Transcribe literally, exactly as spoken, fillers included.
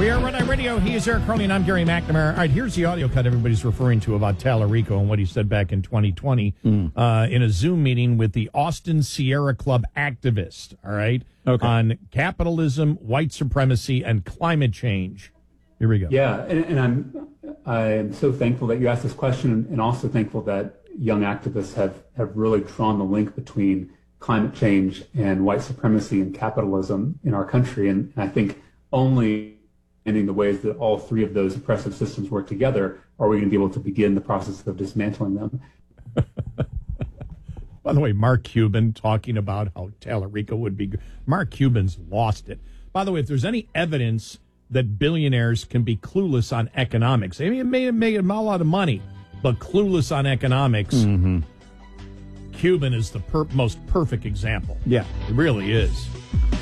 We are Red Eye Radio. He is Eric Carly, and I'm Gary McNamara. All right, here's the audio cut everybody's referring to about Tallarico and what he said back in twenty twenty mm. uh, in a Zoom meeting with the Austin Sierra Club activist, all right, okay. on capitalism, white supremacy, and climate change. Here we go. Yeah, and, and I'm I'm so thankful that you asked this question, and also thankful that young activists have, have really drawn the link between climate change and white supremacy and capitalism in our country. And, and I think only in the ways that all three of those oppressive systems work together are we going to be able to begin the process of dismantling them. By the way, Mark Cuban talking about how Tallarico would be good. Mark Cuban's lost it. By the way, if there's any evidence that billionaires can be clueless on economics, I mean, it may have made a lot of money, but clueless on economics, mm-hmm. Cuban is the per- most perfect example. Yeah, it really is.